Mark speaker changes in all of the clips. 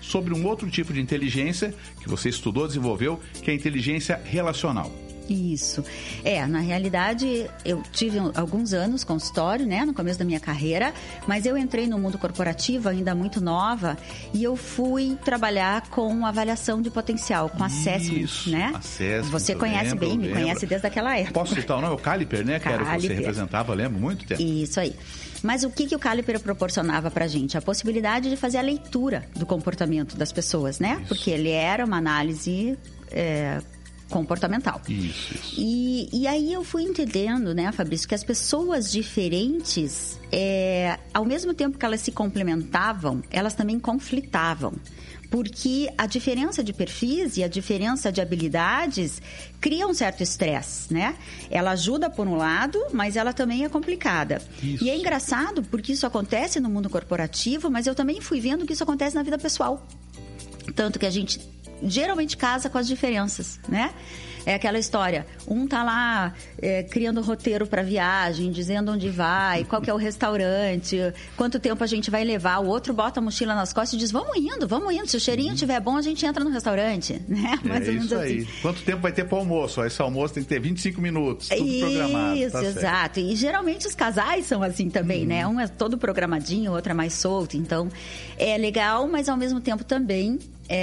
Speaker 1: sobre um outro tipo de inteligência que você estudou, desenvolveu, que é a inteligência relacional.
Speaker 2: Isso. Na realidade, eu tive alguns anos consultório, né, no começo da minha carreira, mas eu entrei no mundo corporativo ainda muito nova e eu fui trabalhar com avaliação de potencial, com assessment, né?
Speaker 1: Assessment,
Speaker 2: você conhece bem, me conhece desde aquela época.
Speaker 1: Posso citar o nome? O Caliper, né? Que era o que você representava, lembro, muito tempo.
Speaker 2: Isso aí. Mas o que o Caliper proporcionava pra gente? A possibilidade de fazer a leitura do comportamento das pessoas, né?
Speaker 1: Isso.
Speaker 2: Porque ele era uma análise comportamental.
Speaker 1: Isso.
Speaker 2: E aí eu fui entendendo, né, Fabrício, que as pessoas diferentes, ao mesmo tempo que elas se complementavam, elas também conflitavam. Porque a diferença de perfis e a diferença de habilidades cria um certo estresse, né? Ela ajuda por um lado, mas ela também é complicada.
Speaker 1: Isso.
Speaker 2: E é engraçado porque isso acontece no mundo corporativo, mas eu também fui vendo que isso acontece na vida pessoal. Tanto que a gente geralmente casa com as diferenças, né? É aquela história, um tá lá criando roteiro para viagem, dizendo onde vai, qual que é o restaurante, quanto tempo a gente vai levar, o outro bota a mochila nas costas e diz, vamos indo, se o cheirinho estiver bom, a gente entra no restaurante, né? Mais ou menos
Speaker 1: isso aí.
Speaker 2: assim.
Speaker 1: Quanto tempo vai ter para o almoço? Esse almoço tem que ter 25 minutos, tudo programado.
Speaker 2: Isso,
Speaker 1: tá
Speaker 2: exato.
Speaker 1: certo.
Speaker 2: E geralmente os casais são assim também, né? Um é todo programadinho, o outro é mais solto, então é legal, mas ao mesmo tempo também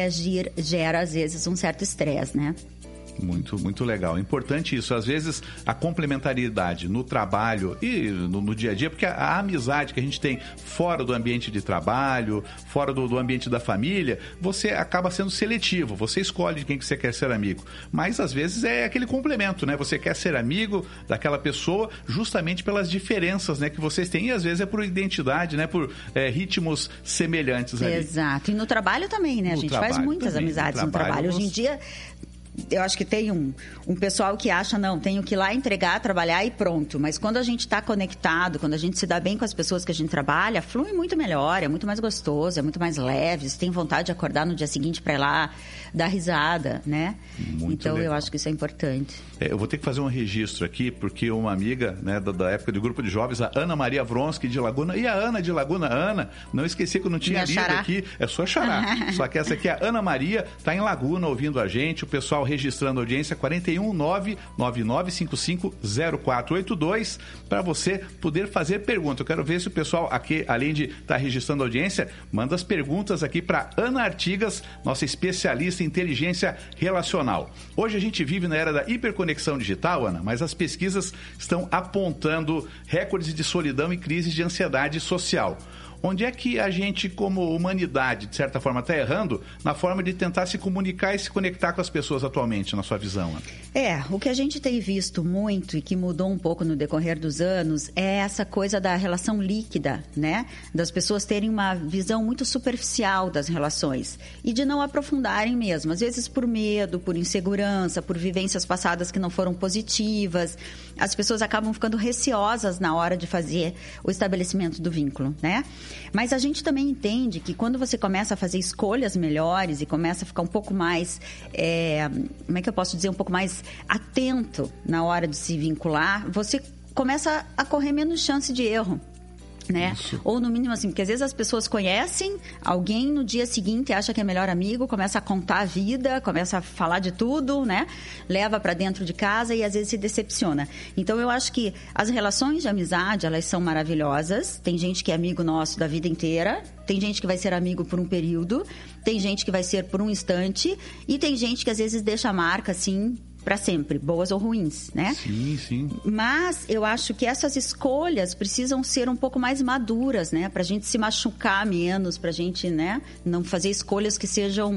Speaker 2: gera às vezes um certo estresse, né?
Speaker 1: Muito, muito legal. Importante isso. Às vezes, a complementariedade no trabalho e no dia a dia, porque a amizade que a gente tem fora do ambiente de trabalho, fora do ambiente da família, você acaba sendo seletivo. Você escolhe de quem que você quer ser amigo. Mas, às vezes, é aquele complemento, né? Você quer ser amigo daquela pessoa justamente pelas diferenças, né, que vocês têm. E, às vezes, é por identidade, né? Por ritmos semelhantes ali.
Speaker 2: Exato. E no trabalho também, né? A gente faz muitas amizades no trabalho. Hoje em dia, eu acho que tem um pessoal que acha, não, tenho que ir lá entregar, trabalhar e pronto. Mas quando a gente está conectado, quando a gente se dá bem com as pessoas que a gente trabalha, flui muito melhor, é muito mais gostoso, é muito mais leve. Você tem vontade de acordar no dia seguinte para ir lá dar risada, né?
Speaker 1: Muito
Speaker 2: então,
Speaker 1: legal.
Speaker 2: eu acho que isso é importante.
Speaker 1: Eu vou ter que fazer um registro aqui, porque uma amiga, né, da época do grupo de jovens, a Ana Maria Vronsky de Laguna, e a Ana de Laguna, Ana, não esqueci que eu não tinha lido aqui, é sua xará. Só que essa aqui é a Ana Maria, está em Laguna ouvindo a gente, o pessoal registrando a audiência 41999550482 para você poder fazer pergunta. Eu quero ver se o pessoal aqui, além de estar registrando a audiência, manda as perguntas aqui para Ana Artigas, nossa especialista em inteligência relacional. Hoje a gente vive na era da hiperconexão digital, Ana, mas as pesquisas estão apontando recordes de solidão e crises de ansiedade social. Onde é que a gente, como humanidade, de certa forma, está errando na forma de tentar se comunicar e se conectar com as pessoas atualmente, na sua visão, Ana?
Speaker 2: O que a gente tem visto muito e que mudou um pouco no decorrer dos anos é essa coisa da relação líquida, né? Das pessoas terem uma visão muito superficial das relações e de não aprofundarem mesmo. Às vezes por medo, por insegurança, por vivências passadas que não foram positivas. As pessoas acabam ficando receosas na hora de fazer o estabelecimento do vínculo, né? Mas a gente também entende que quando você começa a fazer escolhas melhores e começa a ficar um pouco mais, como é que eu posso dizer, um pouco mais atento na hora de se vincular, você começa a correr menos chance de erro. Né? Ou no mínimo assim, porque às vezes as pessoas conhecem alguém no dia seguinte, acha que é melhor amigo, começa a contar a vida, começa a falar de tudo, né? Leva para dentro de casa e às vezes se decepciona. Então eu acho que as relações de amizade, elas são maravilhosas. Tem gente que é amigo nosso da vida inteira, tem gente que vai ser amigo por um período, tem gente que vai ser por um instante e tem gente que às vezes deixa a marca assim para sempre, boas ou ruins, né?
Speaker 1: Sim, sim.
Speaker 2: Mas eu acho que essas escolhas precisam ser um pouco mais maduras, né? Pra gente se machucar menos, pra gente, né, não fazer escolhas que sejam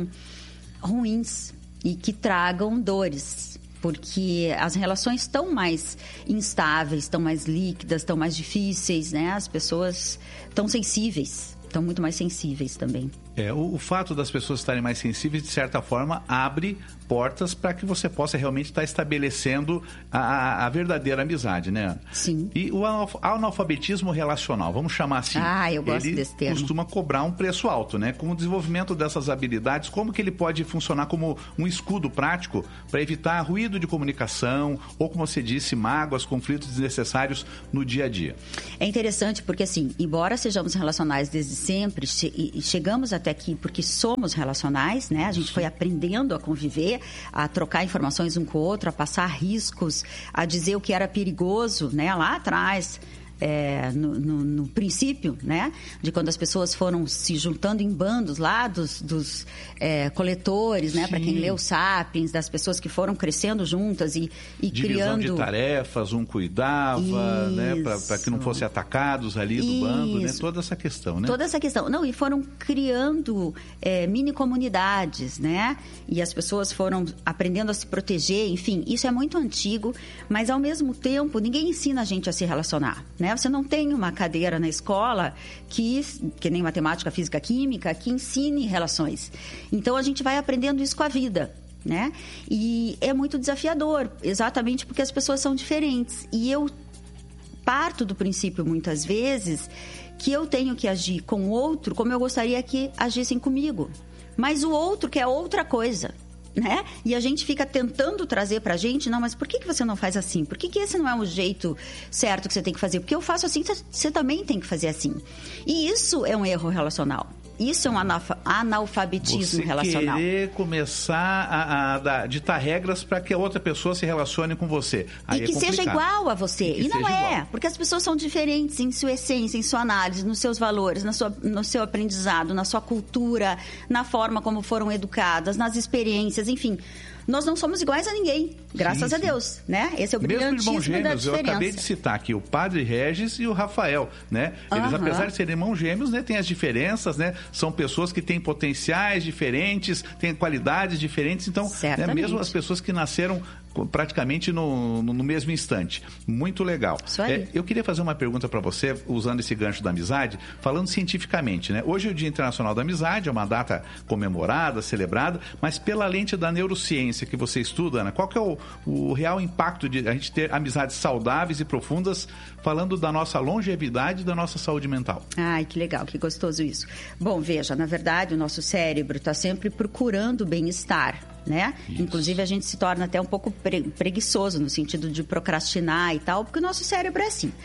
Speaker 2: ruins e que tragam dores. Porque as relações estão mais instáveis, estão mais líquidas, estão mais difíceis, né? As pessoas estão sensíveis, estão muito mais sensíveis também.
Speaker 1: O fato das pessoas estarem mais sensíveis, de certa forma, abre portas para que você possa realmente estar estabelecendo a verdadeira amizade, né, Ana?
Speaker 2: Sim.
Speaker 1: E o analfabetismo relacional, vamos chamar assim.
Speaker 2: Eu gosto desse termo.
Speaker 1: Ele costuma cobrar um preço alto, né? Com o desenvolvimento dessas habilidades, como que ele pode funcionar como um escudo prático para evitar ruído de comunicação ou, como você disse, mágoas, conflitos desnecessários no dia a dia?
Speaker 2: É interessante porque, assim, embora sejamos relacionais desde sempre, chegamos a até aqui porque somos relacionais, né? A gente foi aprendendo a conviver, a trocar informações um com o outro, a passar riscos, a dizer o que era perigoso, né? Lá atrás. No princípio, né, de quando as pessoas foram se juntando em bandos lá dos coletores, né, para quem leu Sapiens, das pessoas que foram crescendo juntas e
Speaker 1: divisão
Speaker 2: criando
Speaker 1: de tarefas, um cuidava, né, para que não fossem atacados ali do bando, né, toda essa questão, né?
Speaker 2: Toda essa questão, não, e foram criando mini comunidades, né, e as pessoas foram aprendendo a se proteger, enfim, isso é muito antigo, mas ao mesmo tempo ninguém ensina a gente a se relacionar, né? Você não tem uma cadeira na escola que nem matemática, física, química, que ensine relações. Então, a gente vai aprendendo isso com a vida, né? E é muito desafiador, exatamente porque as pessoas são diferentes. E eu parto do princípio, muitas vezes, que eu tenho que agir com o outro como eu gostaria que agissem comigo. Mas o outro quer outra coisa. Né? E a gente fica tentando trazer pra gente, não, mas por que você não faz assim? Por que esse não é o jeito certo que você tem que fazer? Porque eu faço assim, você também tem que fazer assim. E isso é um erro relacional. Isso é um analfabetismo relacional.
Speaker 1: Você querer começar a ditar regras para que a outra pessoa se relacione com você. Aí
Speaker 2: e que seja igual a você. E não é, igual. Porque as pessoas são diferentes em sua essência, em sua análise, nos seus valores, no seu aprendizado, na sua cultura, na forma como foram educadas, nas experiências, enfim. Nós não somos iguais a ninguém, graças a Deus, né? Esse é o brilhantismo da diferença.
Speaker 1: Mesmo irmãos gêmeos, eu acabei de citar aqui o Padre Regis e o Rafael, né? Eles, apesar de serem irmãos gêmeos, né, têm as diferenças, né? São pessoas que têm potenciais diferentes, têm qualidades diferentes, então, né, mesmo as pessoas que nasceram praticamente no mesmo instante. Muito legal.
Speaker 2: Isso aí.
Speaker 1: Eu queria fazer uma pergunta para você, usando esse gancho da amizade, falando cientificamente, né? Hoje é o Dia Internacional da Amizade, é uma data comemorada, celebrada, mas pela lente da neurociência que você estuda, Ana, qual que é o real impacto de a gente ter amizades saudáveis e profundas, falando da nossa longevidade e da nossa saúde mental?
Speaker 2: Ai, que legal, que gostoso isso. Bom, veja, na verdade, o nosso cérebro está sempre procurando bem-estar, né? Isso. Inclusive, a gente se torna até um pouco preguiçoso no sentido de procrastinar e tal, porque o nosso cérebro é assim.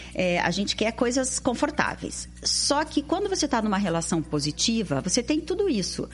Speaker 2: A gente quer coisas confortáveis. Só que quando você está numa relação positiva, você tem tudo isso.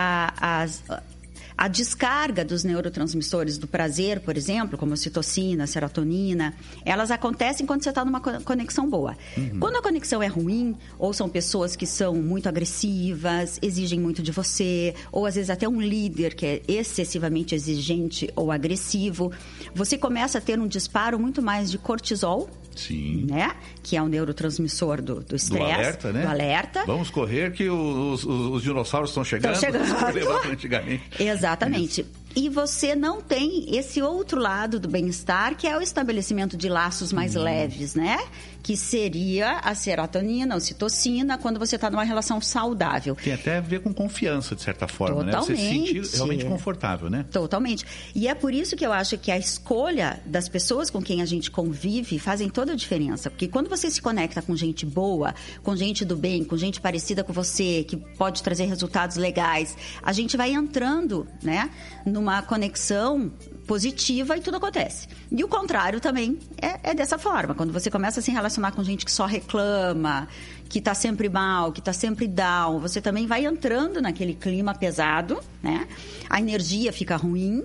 Speaker 2: A descarga dos neurotransmissores do prazer, por exemplo, como a citocina, a serotonina, elas acontecem quando você está numa conexão boa. Quando a conexão é ruim, ou são pessoas que são muito agressivas, exigem muito de você, ou às vezes até um líder que é excessivamente exigente ou agressivo, você começa a ter um disparo muito mais de cortisol.
Speaker 1: Sim.
Speaker 2: Né? Que é o neurotransmissor do estresse. Do
Speaker 1: alerta, né?
Speaker 2: Do alerta.
Speaker 1: Vamos correr que os dinossauros estão chegando. Antigamente.
Speaker 2: Exatamente. Isso. E você não tem esse outro lado do bem-estar, que é o estabelecimento de laços mais leves, né? Que seria a serotonina, a ocitocina, quando você está numa relação saudável.
Speaker 1: Tem até a ver com confiança, de certa forma,
Speaker 2: totalmente,
Speaker 1: né? Você se sentir realmente confortável, né?
Speaker 2: Totalmente. E é por isso que eu acho que a escolha das pessoas com quem a gente convive fazem toda a diferença. Porque quando você se conecta com gente boa, com gente do bem, com gente parecida com você, que pode trazer resultados legais, a gente vai entrando, né, numa conexão positiva e tudo acontece. E o contrário também é dessa forma. Quando você começa a se relacionar com gente que só reclama, que tá sempre mal, que tá sempre down, você também vai entrando naquele clima pesado, né? A energia fica ruim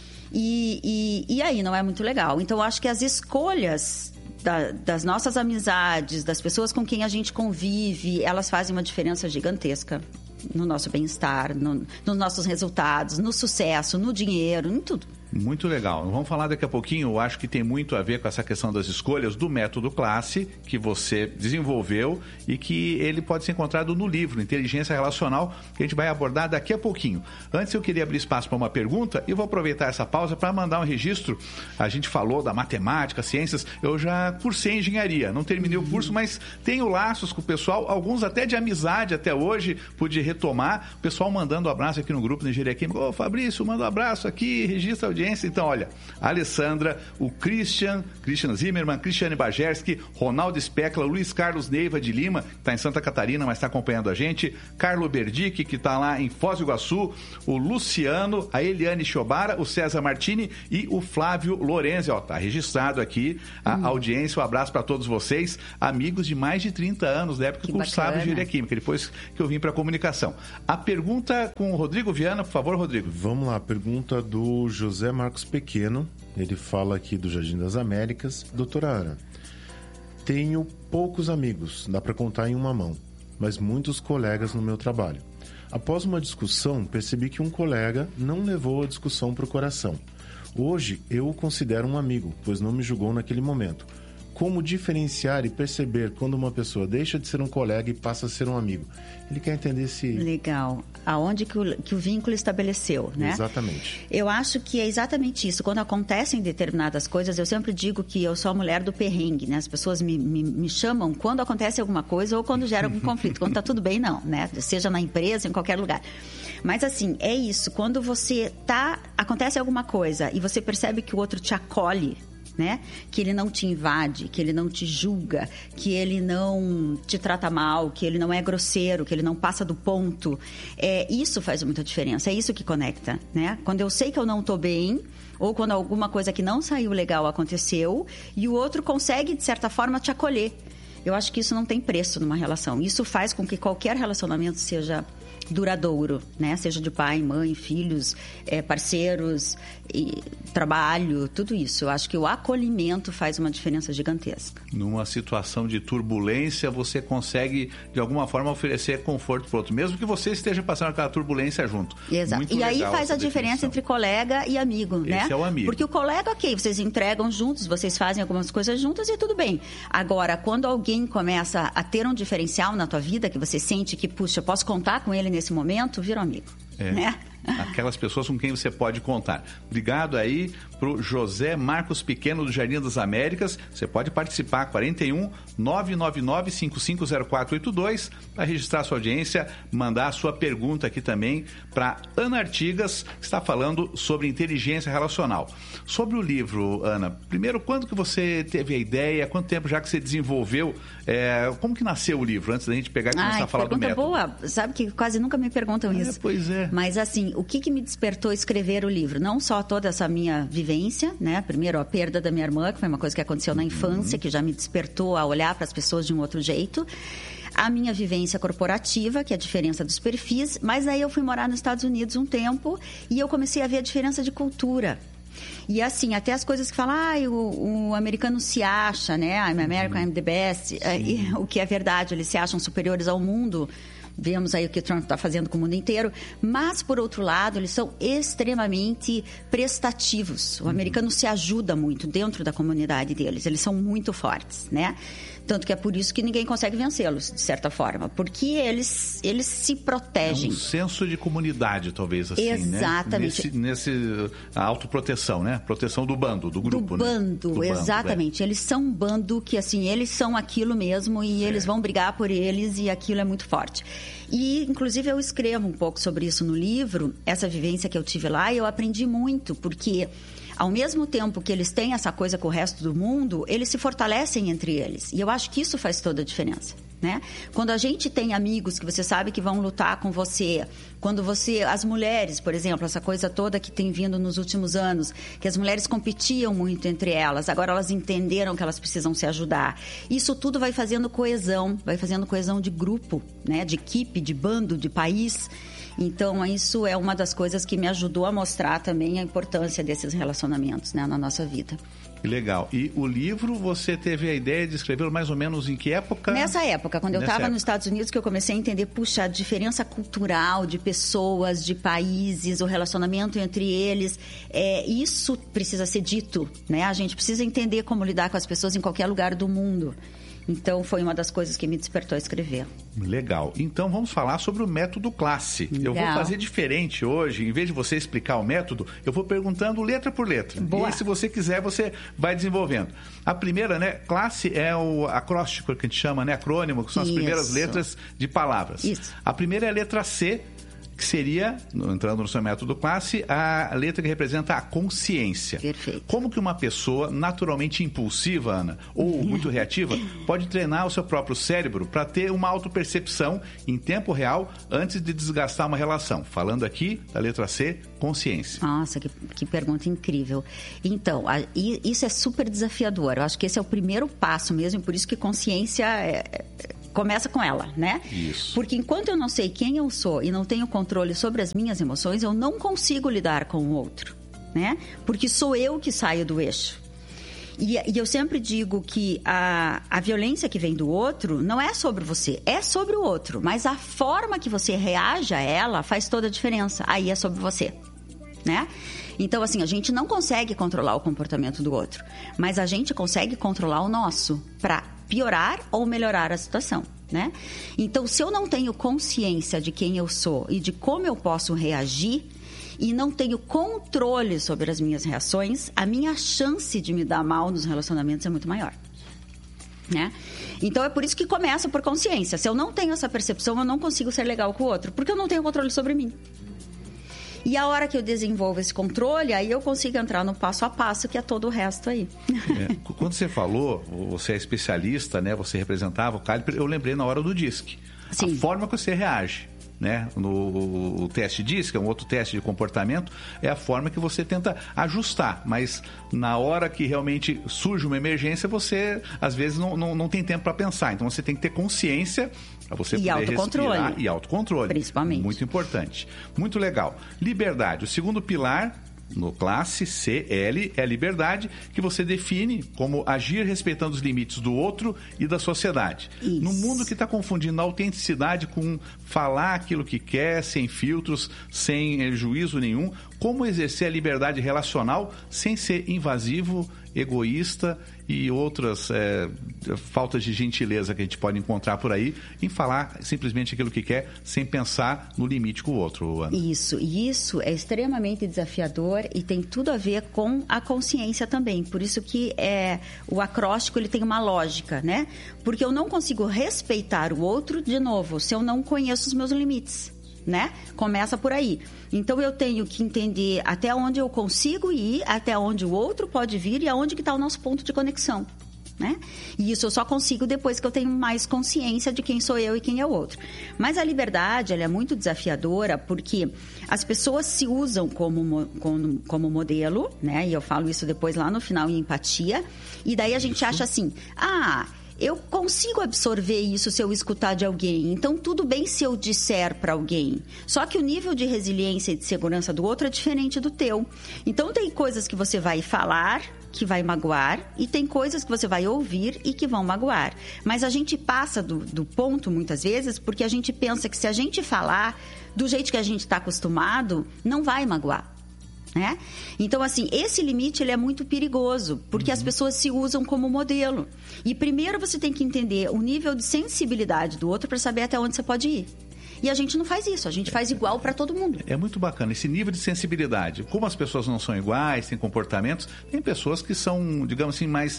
Speaker 2: e aí não é muito legal. Então, eu acho que as escolhas das nossas amizades, das pessoas com quem a gente convive, elas fazem uma diferença gigantesca no nosso bem-estar, nos nossos resultados, no sucesso, no dinheiro, em tudo.
Speaker 1: Muito legal. Vamos falar daqui a pouquinho, eu acho que tem muito a ver com essa questão das escolhas do método classe que você desenvolveu e que ele pode ser encontrado no livro Inteligência Relacional, que a gente vai abordar daqui a pouquinho. Antes eu queria abrir espaço para uma pergunta e vou aproveitar essa pausa para mandar um registro. A gente falou da matemática, ciências, eu já cursei engenharia, não terminei o curso, mas tenho laços com o pessoal, alguns até de amizade até hoje, pude retomar. O pessoal mandando um abraço aqui no grupo da Engenharia Química. Ô, Fabrício, manda um abraço aqui, registra a audiência. audiência. Então, olha, a Alessandra, o Christian Zimmermann, Cristiane Bajerski, Ronaldo Speckla, Luiz Carlos Neiva de Lima, que está em Santa Catarina, mas está acompanhando a gente, Carlo Berdic, que está lá em Foz do Iguaçu, o Luciano, a Eliane Chobara, o César Martini e o Flávio Lorenzi. Ó, tá registrado aqui a audiência. Um abraço para todos vocês, amigos de mais de 30 anos, da época que cursava engenharia química, depois que eu vim para a comunicação. A pergunta com o Rodrigo Viana, por favor, Rodrigo.
Speaker 3: Vamos lá, pergunta do José Marcos Pequeno. Ele fala aqui do Jardim das Américas. Doutora Ana, tenho poucos amigos, dá para contar em uma mão, mas muitos colegas no meu trabalho. Após uma discussão, percebi que um colega não levou a discussão para o coração. Hoje, eu o considero um amigo, pois não me julgou naquele momento. Como diferenciar e perceber quando uma pessoa deixa de ser um colega e passa a ser um amigo? Ele quer entender se...
Speaker 2: Legal. Aonde que o vínculo estabeleceu, né?
Speaker 3: Exatamente.
Speaker 2: Eu acho que é exatamente isso. Quando acontecem determinadas coisas, eu sempre digo que eu sou a mulher do perrengue, né? As pessoas me chamam quando acontece alguma coisa ou quando gera algum conflito. Quando tá tudo bem, não, né? Seja na empresa, em qualquer lugar. Mas assim, é isso. Quando acontece alguma coisa e você percebe que o outro te acolhe, né? Que ele não te invade, que ele não te julga, que ele não te trata mal, que ele não é grosseiro, que ele não passa do ponto. Isso faz muita diferença, é isso que conecta, né? Quando eu sei que eu não estou bem, ou quando alguma coisa que não saiu legal aconteceu, e o outro consegue, de certa forma, te acolher. Eu acho que isso não tem preço numa relação. Isso faz com que qualquer relacionamento seja duradouro, né? Seja de pai, mãe, filhos, parceiros, trabalho, tudo isso. Eu acho que o acolhimento faz uma diferença gigantesca.
Speaker 1: Numa situação de turbulência, você consegue, de alguma forma, oferecer conforto para o outro, mesmo que você esteja passando aquela turbulência junto.
Speaker 2: Exato.
Speaker 1: Muito
Speaker 2: e aí
Speaker 1: legal
Speaker 2: faz a diferença entre colega e amigo, né?
Speaker 1: Esse é o amigo.
Speaker 2: Porque o colega, ok, vocês entregam juntos, vocês fazem algumas coisas juntas e tudo bem. Agora, quando alguém começa a ter um diferencial na tua vida, que você sente que, puxa, eu posso contar com ele nesse momento, vira um amigo, né?
Speaker 1: Aquelas pessoas com quem você pode contar. Obrigado aí pro José Marcos Pequeno do Jardim das Américas. Você pode participar, 41 999 550482, para registrar sua audiência, mandar a sua pergunta aqui também para Ana Artigas, que está falando sobre inteligência relacional. Sobre o livro, Ana, primeiro, quando que você teve a ideia? Quanto tempo já que você desenvolveu? Como que nasceu o livro, antes da gente pegar e começar a falar do método?
Speaker 2: Boa, sabe que quase nunca me perguntam isso.
Speaker 1: Pois é.
Speaker 2: Mas assim, o que me despertou escrever o livro? Não só toda essa minha vivência, né? Primeiro, a perda da minha irmã, que foi uma coisa que aconteceu na infância, que já me despertou a olhar para as pessoas de um outro jeito. A minha vivência corporativa, que é a diferença dos perfis. Mas aí eu fui morar nos Estados Unidos um tempo e eu comecei a ver a diferença de cultura. E assim, até as coisas que falam, o americano se acha, né? I'm American, I'm the best. O que é verdade, eles se acham superiores ao mundo. Vemos aí o que o Trump está fazendo com o mundo inteiro. Mas, por outro lado, eles são extremamente prestativos. O americano se ajuda muito dentro da comunidade deles. Eles são muito fortes, né? Tanto que é por isso que ninguém consegue vencê-los, de certa forma. Porque eles se protegem.
Speaker 1: É um senso de comunidade, talvez, assim,
Speaker 2: exatamente.
Speaker 1: Né? Nesse autoproteção, né? Proteção do bando, do grupo,
Speaker 2: do bando, exatamente. Eles são um bando que, assim, eles são aquilo mesmo e eles vão brigar por eles e aquilo é muito forte. E, inclusive, eu escrevo um pouco sobre isso no livro, essa vivência que eu tive lá, e eu aprendi muito, porque ao mesmo tempo que eles têm essa coisa com o resto do mundo, eles se fortalecem entre eles. E eu acho que isso faz toda a diferença, né? Quando a gente tem amigos que você sabe que vão lutar com você, as mulheres, por exemplo, essa coisa toda que tem vindo nos últimos anos, que as mulheres competiam muito entre elas, agora elas entenderam que elas precisam se ajudar. Isso tudo vai fazendo coesão de grupo, né? De equipe, de bando, de país. Então, isso é uma das coisas que me ajudou a mostrar também a importância desses relacionamentos, né, na nossa vida.
Speaker 1: Que legal. E o livro, você teve a ideia de escrevê-lo mais ou menos em que época?
Speaker 2: Nessa época, quando eu estava nos Estados Unidos, que eu comecei a entender, puxa, a diferença cultural de pessoas, de países, o relacionamento entre eles, isso precisa ser dito, né? A gente precisa entender como lidar com as pessoas em qualquer lugar do mundo. Então, foi uma das coisas que me despertou a escrever.
Speaker 1: Legal. Então, vamos falar sobre o método classe.
Speaker 2: Legal.
Speaker 1: Eu vou fazer diferente hoje. Em vez de você explicar o método, eu vou perguntando letra por letra.
Speaker 2: Boa.
Speaker 1: E aí, se você quiser, você vai desenvolvendo. A primeira, né? Classe é o acróstico que a gente chama, né? Acrônimo, que são as primeiras letras de palavras.
Speaker 2: Isso.
Speaker 1: A primeira é a letra C. que seria, entrando no seu método classe, a letra que representa a consciência.
Speaker 2: Perfeito.
Speaker 1: Como que uma pessoa naturalmente impulsiva, Ana, ou muito reativa, pode treinar o seu próprio cérebro para ter uma autopercepção em tempo real antes de desgastar uma relação? Falando aqui da letra C, consciência.
Speaker 2: Nossa, que pergunta incrível. Então, isso é super desafiador. Eu acho que esse é o primeiro passo mesmo, por isso que consciência começa com ela, né?
Speaker 1: Isso.
Speaker 2: Porque enquanto eu não sei quem eu sou e não tenho controle sobre as minhas emoções, eu não consigo lidar com o outro, né? Porque sou eu que saio do eixo. E eu sempre digo que a violência que vem do outro não é sobre você, é sobre o outro. Mas a forma que você reage a ela faz toda a diferença. Aí é sobre você, né? Então, assim, a gente não consegue controlar o comportamento do outro, mas a gente consegue controlar o nosso para piorar ou melhorar a situação, né? Então, se eu não tenho consciência de quem eu sou e de como eu posso reagir e não tenho controle sobre as minhas reações, a minha chance de me dar mal nos relacionamentos é muito maior, né? Então, é por isso que começa por consciência. Se eu não tenho essa percepção, eu não consigo ser legal com o outro, porque eu não tenho controle sobre mim. E a hora que eu desenvolvo esse controle, aí eu consigo entrar no passo a passo, que é todo o resto aí.
Speaker 1: Quando você falou, você é especialista, né? Você representava o Caliper, eu lembrei na hora do DISC.
Speaker 2: Sim.
Speaker 1: A forma que você reage, né? No teste DISC, é um outro teste de comportamento, é a forma que você tenta ajustar. Mas na hora que realmente surge uma emergência, você, às vezes, não tem tempo para pensar. Então, você tem que ter consciência para você poder respirar. E autocontrole.
Speaker 2: Principalmente.
Speaker 1: Muito importante. Muito legal. Liberdade. O segundo pilar, no classe CL, é a liberdade, que você define como agir respeitando os limites do outro e da sociedade.
Speaker 2: Isso.
Speaker 1: No mundo que está confundindo a autenticidade com falar aquilo que quer, sem filtros, sem juízo nenhum, como exercer a liberdade relacional sem ser invasivo, egoísta e outras faltas de gentileza que a gente pode encontrar por aí, em falar simplesmente aquilo que quer, sem pensar no limite com o outro, Ana.
Speaker 2: Isso é extremamente desafiador e tem tudo a ver com a consciência também. Por isso que o acróstico ele tem uma lógica, né? Porque eu não consigo respeitar o outro, de novo, se eu não conheço os meus limites, né? Começa por aí. Então, eu tenho que entender até onde eu consigo ir, até onde o outro pode vir e aonde que está o nosso ponto de conexão, né? E isso eu só consigo depois que eu tenho mais consciência de quem sou eu e quem é o outro. Mas a liberdade, ela é muito desafiadora porque as pessoas se usam como modelo, né? E eu falo isso depois lá no final em empatia. E daí a gente acha assim, eu consigo absorver isso se eu escutar de alguém. Então, tudo bem se eu disser para alguém. Só que o nível de resiliência e de segurança do outro é diferente do teu. Então, tem coisas que você vai falar que vai magoar e tem coisas que você vai ouvir e que vão magoar. Mas a gente passa do ponto, muitas vezes, porque a gente pensa que se a gente falar do jeito que a gente está acostumado, não vai magoar. Né? Então, assim, esse limite ele é muito perigoso, porque as pessoas se usam como modelo. E primeiro você tem que entender o nível de sensibilidade do outro para saber até onde você pode ir. E a gente não faz isso, a gente faz igual para todo mundo.
Speaker 1: É muito bacana esse nível de sensibilidade. Como as pessoas não são iguais, têm comportamentos, tem pessoas que são, digamos assim, mais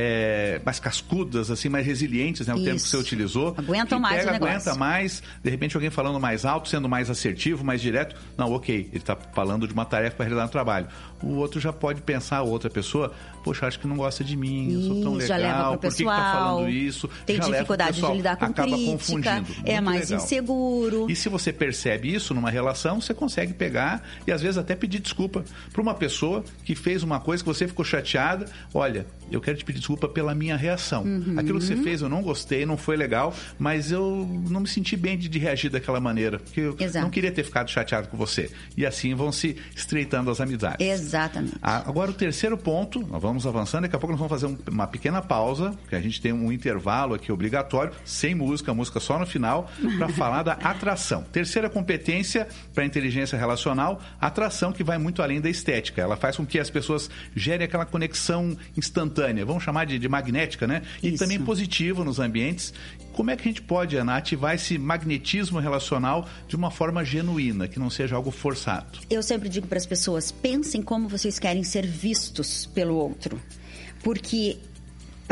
Speaker 1: cascudas, assim, mais resilientes, né? O termo que você utilizou.
Speaker 2: Aguentam mais o negócio.
Speaker 1: Aguenta mais, de repente alguém falando mais alto, sendo mais assertivo, mais direto. Não, ok, ele está falando de uma tarefa para realizar no trabalho. O outro já pode pensar, a outra pessoa, poxa, acho que não gosta de mim, eu sou tão legal,
Speaker 2: já leva pro
Speaker 1: por que está falando isso?
Speaker 2: Tem
Speaker 1: já
Speaker 2: dificuldade de lidar com
Speaker 1: acaba
Speaker 2: crítica,
Speaker 1: confundindo.
Speaker 2: é mais
Speaker 1: legal.
Speaker 2: Inseguro.
Speaker 1: E se você percebe isso numa relação, você consegue pegar e às vezes até pedir desculpa para uma pessoa que fez uma coisa que você ficou chateada. Olha, eu quero te pedir desculpa pela minha reação. Aquilo que você fez eu não gostei, não foi legal, mas eu não me senti bem de reagir daquela maneira, porque eu não queria ter ficado chateado com você. E assim vão se estreitando as amizades.
Speaker 2: Exatamente.
Speaker 1: Agora o terceiro ponto, nós vamos avançando, daqui a pouco nós vamos fazer uma pequena pausa, porque a gente tem um intervalo aqui obrigatório, sem música, música só no final, para falar da atração. Terceira competência para a inteligência relacional, atração, que vai muito além da estética. Ela faz com que as pessoas gerem aquela conexão instantânea, vamos chamar de magnética, né? E
Speaker 2: Isso.
Speaker 1: também positiva nos ambientes. Como é que a gente pode, Ana, ativar esse magnetismo relacional de uma forma genuína, que não seja algo forçado?
Speaker 2: Eu sempre digo para as pessoas, pensem como vocês querem ser vistos pelo outro. Porque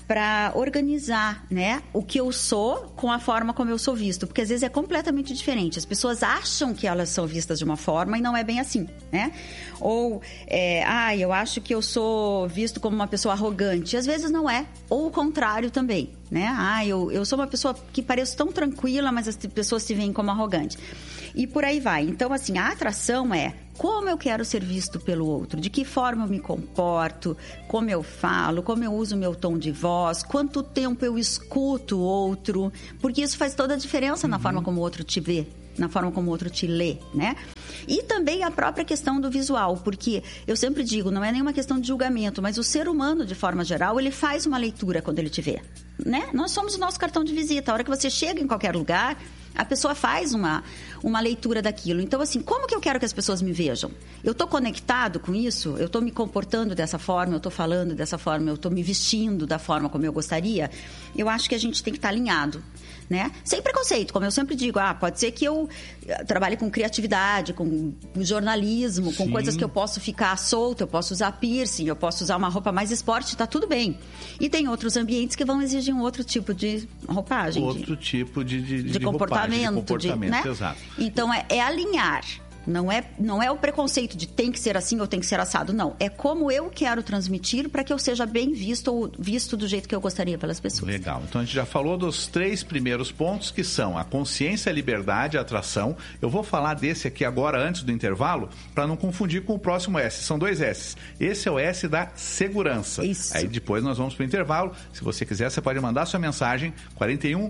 Speaker 2: para organizar, né, o que eu sou com a forma como eu sou visto, porque às vezes é completamente diferente. As pessoas acham que elas são vistas de uma forma e não é bem assim, né? Ou, eu acho que eu sou visto como uma pessoa arrogante. Às vezes não é. Ou o contrário também, né? Eu sou uma pessoa que pareço tão tranquila, mas as pessoas se veem como arrogante. E por aí vai. Então, assim, a atração é como eu quero ser visto pelo outro, de que forma eu me comporto, como eu falo, como eu uso o meu tom de voz, quanto tempo eu escuto o outro, porque isso faz toda a diferença na forma como o outro te vê, na forma como o outro te lê, né? E também a própria questão do visual, porque eu sempre digo, não é nenhuma questão de julgamento, mas o ser humano, de forma geral, ele faz uma leitura quando ele te vê, né? Nós somos o nosso cartão de visita. A hora que você chega em qualquer lugar, a pessoa faz uma leitura daquilo. Então, assim, como que eu quero que as pessoas me vejam? Eu estou conectado com isso? Eu estou me comportando dessa forma? Eu estou falando dessa forma? Eu estou me vestindo da forma como eu gostaria? Eu acho que a gente tem que estar alinhado, né? Sem preconceito, como eu sempre digo. Pode ser que eu trabalhe com criatividade, com jornalismo, com coisas que eu posso ficar solta, eu posso usar piercing, eu posso usar uma roupa mais esporte, tá tudo bem. E tem outros ambientes que vão exigir um outro tipo de roupagem.
Speaker 1: Outro tipo de
Speaker 2: comportamento.
Speaker 1: Né?
Speaker 2: Exato. Então, é alinhar. Não é o preconceito de tem que ser assim ou tem que ser assado, não. É como eu quero transmitir para que eu seja bem visto ou visto do jeito que eu gostaria pelas pessoas.
Speaker 1: Legal. Então a gente já falou dos 3 primeiros pontos, que são a consciência, a liberdade, a atração. Eu vou falar desse aqui agora, antes do intervalo, para não confundir com o próximo S. São 2 S. Esse é o S da segurança.
Speaker 2: Isso.
Speaker 1: Aí depois nós vamos para o intervalo. Se você quiser, você pode mandar sua mensagem 41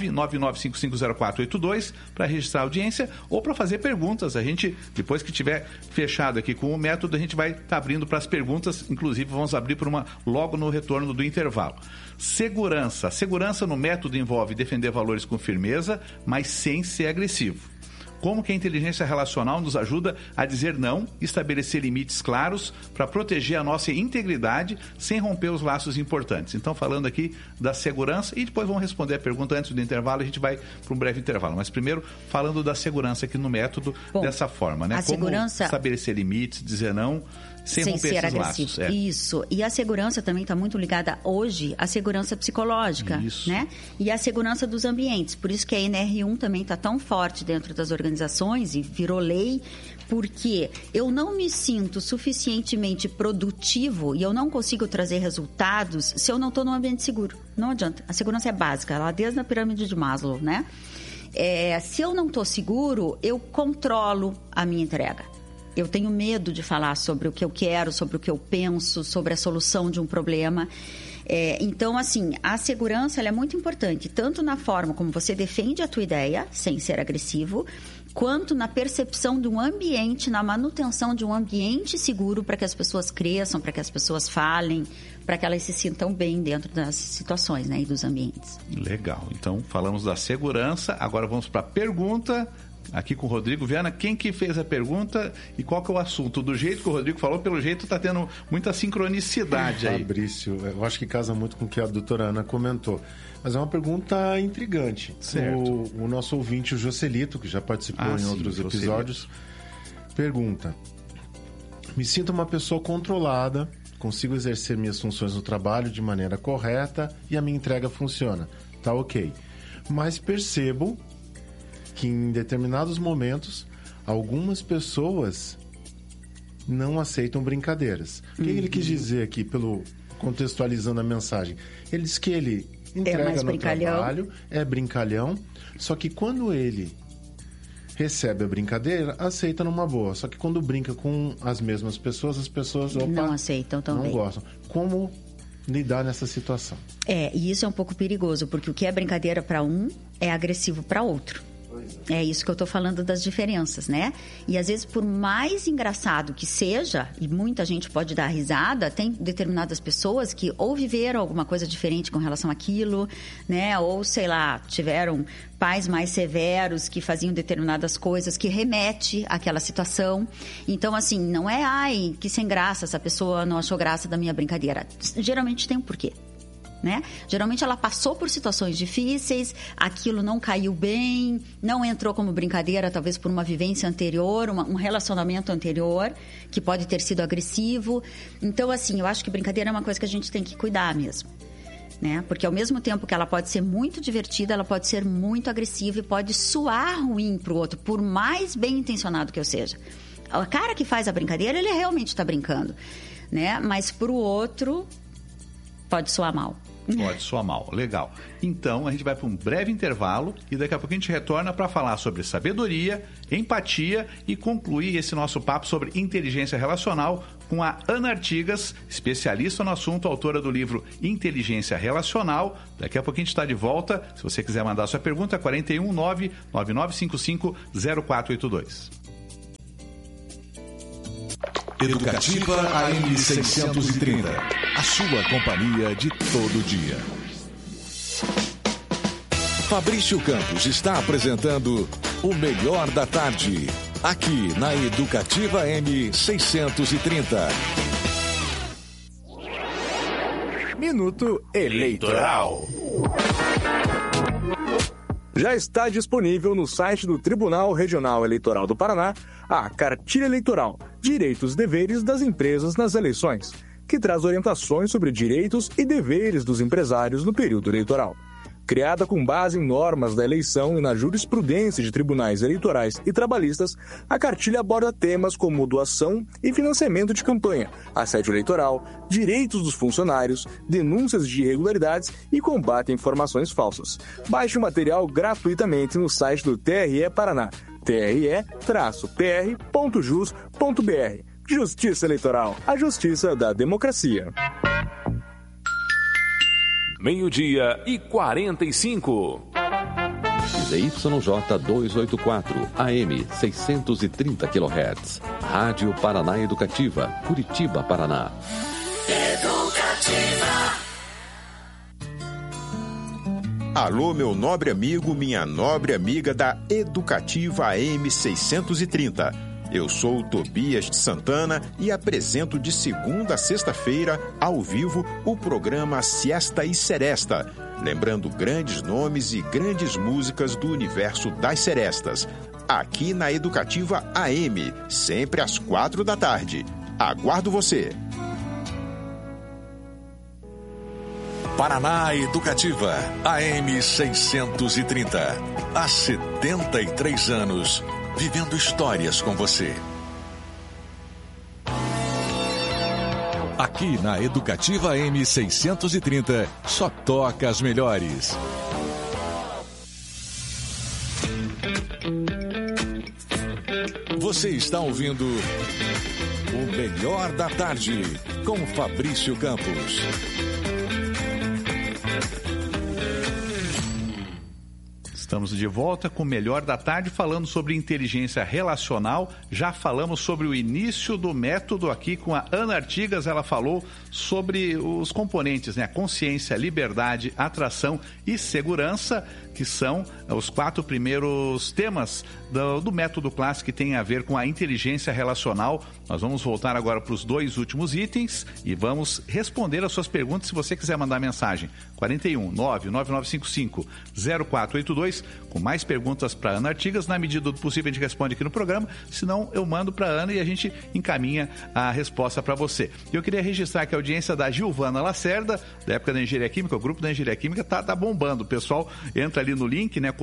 Speaker 1: 999550482 para registrar a audiência ou para fazer perguntas. A gente, depois que tiver fechado aqui com o método, a gente vai estar abrindo para as perguntas, inclusive vamos abrir para uma logo no retorno do intervalo. Segurança. Segurança no método envolve defender valores com firmeza, mas sem ser agressivo. Como que a inteligência relacional nos ajuda a dizer não, estabelecer limites claros para proteger a nossa integridade sem romper os laços importantes. Então, falando aqui da segurança, e depois vamos responder a pergunta antes do intervalo, a gente vai para um breve intervalo. Mas primeiro, falando da segurança aqui no método, dessa forma, né?
Speaker 2: A
Speaker 1: Como
Speaker 2: segurança...
Speaker 1: estabelecer limites, dizer não, sem romper esses laços.
Speaker 2: Isso. E a segurança também está muito ligada hoje à segurança psicológica, né? E à segurança dos ambientes. Por isso que a NR1 também está tão forte dentro das organizações e virou lei, porque eu não me sinto suficientemente produtivo e eu não consigo trazer resultados se eu não estou num ambiente seguro. Não adianta. A segurança é básica, lá desde a pirâmide de Maslow, né? Se eu não estou seguro, eu controlo a minha entrega. Eu tenho medo de falar sobre o que eu quero, sobre o que eu penso, sobre a solução de um problema. Então, assim, a segurança ela é muito importante, tanto na forma como você defende a tua ideia, sem ser agressivo, quanto na percepção de um ambiente, na manutenção de um ambiente seguro para que as pessoas cresçam, para que as pessoas falem, para que elas se sintam bem dentro das situações, né, e dos ambientes.
Speaker 1: Legal. Então, falamos da segurança, agora vamos para a pergunta... Aqui com o Rodrigo Viana, quem que fez a pergunta e qual que é o assunto? Do jeito que o Rodrigo falou, pelo jeito está tendo muita sincronicidade aí.
Speaker 3: Fabrício, eu acho que casa muito com o que a doutora Ana comentou. Mas é uma pergunta intrigante.
Speaker 1: Certo.
Speaker 3: O nosso ouvinte, o Joselito, que já participou em outros episódios, pergunta: me sinto uma pessoa controlada, consigo exercer minhas funções no trabalho de maneira correta e a minha entrega funciona. Tá ok. Mas percebo que em determinados momentos algumas pessoas não aceitam brincadeiras. O que ele quis dizer aqui, contextualizando a mensagem? Ele diz que ele entrega no trabalho, é brincalhão, só que quando ele recebe a brincadeira, aceita numa boa. Só que quando brinca com as mesmas pessoas, as pessoas
Speaker 2: não aceitam também.
Speaker 3: Não gostam. Como lidar nessa situação?
Speaker 2: E isso é um pouco perigoso, porque o que é brincadeira para um é agressivo para outro. É isso que eu estou falando das diferenças, né? E às vezes, por mais engraçado que seja, e muita gente pode dar risada, tem determinadas pessoas que ou viveram alguma coisa diferente com relação àquilo, né? Ou, sei lá, tiveram pais mais severos que faziam determinadas coisas que remete àquela situação. Então, assim, não é, que sem graça, essa pessoa não achou graça da minha brincadeira. Geralmente tem um porquê. Né? Geralmente ela passou por situações difíceis, aquilo não caiu bem, não entrou como brincadeira, talvez por uma vivência anterior, um relacionamento anterior, que pode ter sido agressivo. Então, assim, eu acho que brincadeira é uma coisa que a gente tem que cuidar mesmo. né? Porque ao mesmo tempo que ela pode ser muito divertida, ela pode ser muito agressiva e pode soar ruim para o outro, por mais bem intencionado que eu seja. O cara que faz a brincadeira, ele realmente está brincando, né? Mas para o outro, pode soar mal.
Speaker 1: Pode soar mal, legal. Então, a gente vai para um breve intervalo e daqui a pouco a gente retorna para falar sobre sabedoria, empatia e concluir esse nosso papo sobre inteligência relacional com a Ana Artigas, especialista no assunto, autora do livro Inteligência Relacional. Daqui a pouco a gente está de volta. Se você quiser mandar sua pergunta, 419-9955-0482.
Speaker 4: Educativa AM 630. A sua companhia de todo dia. Fabrício Campos está apresentando o Melhor da Tarde, aqui na Educativa AM 630. Minuto Eleitoral.
Speaker 5: Já está disponível no site do Tribunal Regional Eleitoral do Paraná a Cartilha Eleitoral, Direitos e Deveres das Empresas nas Eleições, que traz orientações sobre direitos e deveres dos empresários no período eleitoral. Criada com base em normas da eleição e na jurisprudência de tribunais eleitorais e trabalhistas, a cartilha aborda temas como doação e financiamento de campanha, assédio eleitoral, direitos dos funcionários, denúncias de irregularidades e combate a informações falsas. Baixe o material gratuitamente no site do TRE Paraná, tre-pr.jus.br. Justiça Eleitoral, a justiça da democracia.
Speaker 4: 12:45.
Speaker 6: ZYJ 284, AM 630 kHz. Rádio Paraná Educativa, Curitiba, Paraná.
Speaker 7: Educativa.
Speaker 8: Alô, meu nobre amigo, minha nobre amiga da Educativa AM 630. Eu sou o Tobias de Santana e apresento de segunda a sexta-feira, ao vivo, o programa Siesta e Seresta, lembrando grandes nomes e grandes músicas do universo das serestas, aqui na Educativa AM, sempre às 4 da tarde. Aguardo você!
Speaker 4: Paraná Educativa, AM 630. Há 73 anos, vivendo histórias com você. Aqui na Educativa AM 630, só toca as melhores. Você está ouvindo o Melhor da Tarde, com Fabrício Campos.
Speaker 1: Estamos de volta com o Melhor da Tarde, falando sobre inteligência relacional. Já falamos sobre o início do método aqui com a Ana Artigas. Ela falou sobre os componentes, né? Consciência, liberdade, atração e segurança, que são os 4 primeiros temas do método clássico que tem a ver com a inteligência relacional. Nós vamos voltar agora para os 2 últimos itens e vamos responder as suas perguntas. Se você quiser mandar mensagem, 419-9955-0482, com mais perguntas para Ana Artigas. Na medida do possível a gente responde aqui no programa, senão eu mando para Ana e a gente encaminha a resposta para você. Eu queria registrar aqui a audiência da Gilvana Lacerda, da época da Engenharia Química. O grupo da Engenharia Química tá bombando. O pessoal entra ali no link, né,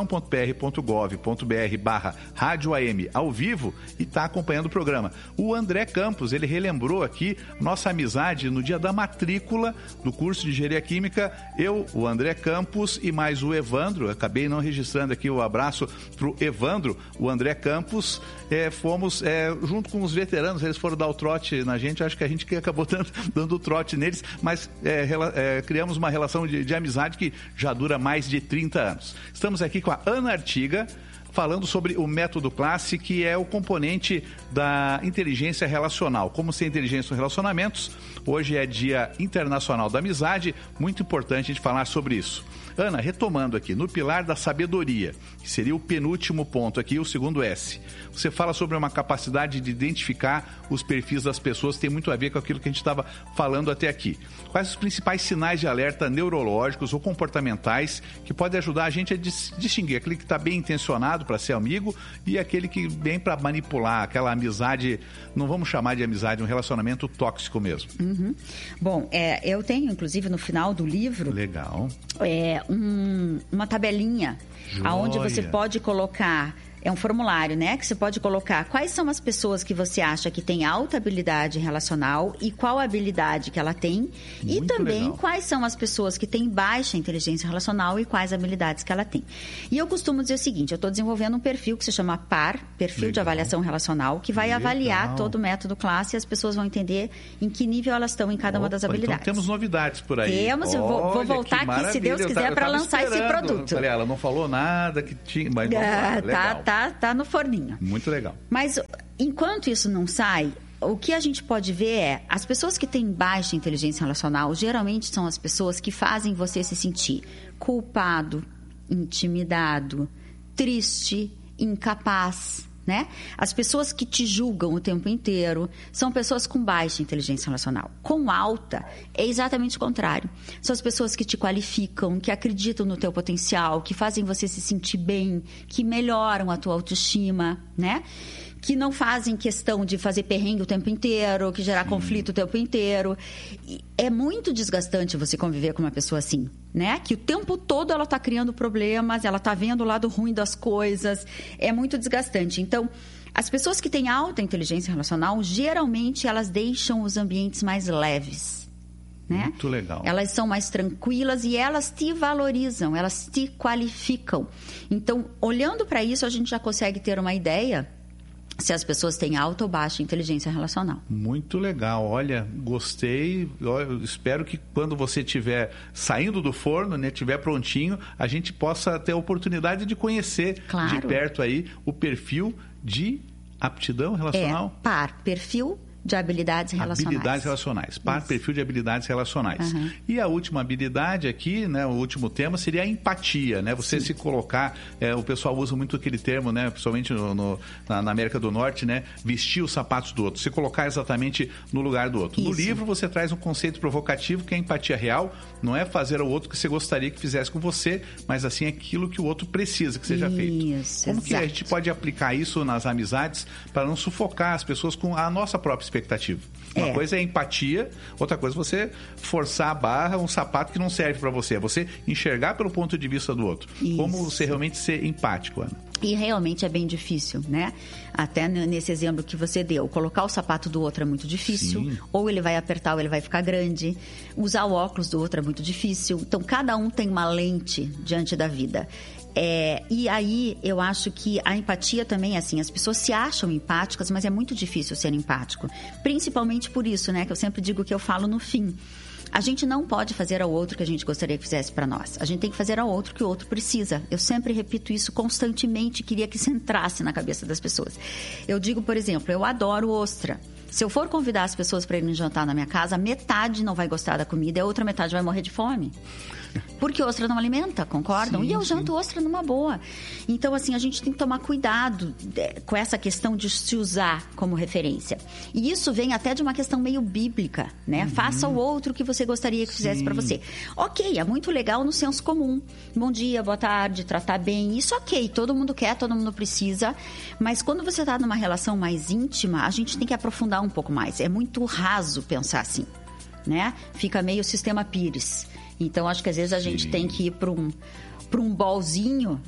Speaker 1: comunicação.pr.gov.br/rádio AM ao vivo e está acompanhando o programa. O André Campos, ele relembrou aqui nossa amizade no dia da matrícula do curso de Engenharia Química. Eu, o André Campos e mais o Evandro, acabei não registrando aqui o abraço pro Evandro, o André Campos, fomos junto com os veteranos, eles foram dar o trote na gente, acho que a gente que acabou dando o trote neles, mas criamos uma relação de amizade que já dura mais de 30 anos. Estamos aqui com a Ana Artiga, falando sobre o método clássico, que é o componente da inteligência relacional. Como ser inteligência nos relacionamentos. Hoje é Dia Internacional da Amizade, muito importante a gente falar sobre isso. Ana, retomando aqui, no pilar da sabedoria, que seria o penúltimo ponto aqui, o segundo S. Você fala sobre uma capacidade de identificar os perfis das pessoas, que tem muito a ver com aquilo que a gente estava falando até aqui. Quais os principais sinais de alerta neurológicos ou comportamentais que podem ajudar a gente a distinguir aquele que está bem intencionado aliado, para ser amigo, e aquele que vem para manipular, aquela amizade, não vamos chamar de amizade, um relacionamento tóxico mesmo.
Speaker 2: Bom, eu tenho, inclusive, no final do livro...
Speaker 1: Legal.
Speaker 2: Uma tabelinha, onde você pode colocar... É um formulário, né? Que você pode colocar quais são as pessoas que você acha que tem alta habilidade relacional e qual a habilidade que ela tem. E também legal. Quais são as pessoas que têm baixa inteligência relacional e quais habilidades que ela tem. E eu costumo dizer o seguinte, eu estou desenvolvendo um perfil que se chama PAR, Perfil legal. De Avaliação Relacional, que vai avaliar todo o método classe e as pessoas vão entender em que nível elas estão em cada uma das habilidades.
Speaker 1: Então temos novidades por aí.
Speaker 2: Temos, vou voltar aqui, se Deus quiser, para lançar esse produto.
Speaker 1: Falei, ela não falou nada que tinha, mas vamos lá, legal.
Speaker 2: Tá no forninho.
Speaker 1: Muito legal.
Speaker 2: Mas enquanto isso não sai, o que a gente pode ver é as pessoas que têm baixa inteligência relacional geralmente são as pessoas que fazem você se sentir culpado, intimidado, triste, incapaz, né? As pessoas que te julgam o tempo inteiro são pessoas com baixa inteligência relacional. Com alta, é exatamente o contrário. São as pessoas que te qualificam, que acreditam no teu potencial, que fazem você se sentir bem, que melhoram a tua autoestima, né? Que não fazem questão de fazer perrengue o tempo inteiro, que gerar conflito o tempo inteiro. E é muito desgastante você conviver com uma pessoa assim, né? Que o tempo todo ela está criando problemas, ela está vendo o lado ruim das coisas. É muito desgastante. Então, as pessoas que têm alta inteligência relacional, geralmente elas deixam os ambientes mais leves. Né?
Speaker 1: Muito legal.
Speaker 2: Elas são mais tranquilas e elas te valorizam, elas te qualificam. Então, olhando para isso, a gente já consegue ter uma ideia se as pessoas têm alta ou baixa inteligência relacional.
Speaker 1: Muito legal. Olha, gostei. Eu espero que quando você estiver saindo do forno, né, estiver prontinho, a gente possa ter a oportunidade de conhecer de perto aí o perfil de aptidão relacional.
Speaker 2: PAR, perfil de habilidades relacionais.
Speaker 1: Habilidades relacionais. PAR, perfil de habilidades relacionais. E a última habilidade aqui, né, o último tema, seria a empatia, né? Você se colocar, o pessoal usa muito aquele termo, né, principalmente na América do Norte, né, vestir os sapatos do outro, se colocar exatamente no lugar do outro. Isso. No livro você traz um conceito provocativo que é a empatia real, não é fazer ao outro o que você gostaria que fizesse com você, mas assim aquilo que o outro precisa que seja feito. Como que a gente pode aplicar isso nas amizades para não sufocar as pessoas com a nossa própria expectativa? Uma coisa é empatia, outra coisa é você forçar a barra, um sapato que não serve para você. É você enxergar pelo ponto de vista do outro. Isso. Como você realmente ser empático, Ana?
Speaker 2: E realmente é bem difícil, né? Até nesse exemplo que você deu. Colocar o sapato do outro é muito difícil. Sim. Ou ele vai apertar ou ele vai ficar grande. Usar o óculos do outro é muito difícil. Então, cada um tem uma lente diante da vida. E aí, eu acho que a empatia também é assim. As pessoas se acham empáticas, mas é muito difícil ser empático. Principalmente por isso, né? Que eu sempre digo que eu falo no fim. A gente não pode fazer ao outro o que a gente gostaria que fizesse para nós. A gente tem que fazer ao outro o que o outro precisa. Eu sempre repito isso constantemente, queria que isso entrasse na cabeça das pessoas. Eu digo, por exemplo, eu adoro ostra. Se eu for convidar as pessoas para irem jantar na minha casa, metade não vai gostar da comida e a outra metade vai morrer de fome. Porque ostra não alimenta, concordam? Sim, e eu janto ostra numa boa. Então, assim, a gente tem que tomar cuidado com essa questão de se usar como referência. E isso vem até de uma questão meio bíblica, né? Faça ao outro o que você gostaria que fizesse para você. Ok, é muito legal no senso comum. Bom dia, boa tarde, tratar bem. Isso ok, todo mundo quer, todo mundo precisa. Mas quando você está numa relação mais íntima, a gente tem que aprofundar um pouco mais. É muito raso pensar assim, né? Fica meio sistema Pires. Então, acho que às vezes a gente tem que ir para um bolzinho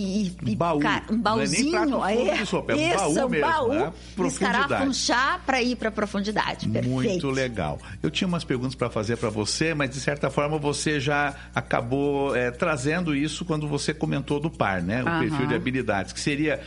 Speaker 1: um baú.
Speaker 2: Um baúzinho.
Speaker 1: Não é nem prato de sopa, é um baú mesmo,
Speaker 2: baú,
Speaker 1: né?
Speaker 2: Escarafunchar para ir para a profundidade. Perfeito.
Speaker 1: Muito legal. Eu tinha umas perguntas para fazer para você, mas de certa forma você já acabou trazendo isso quando você comentou do PAR, né? O perfil de habilidades, que seria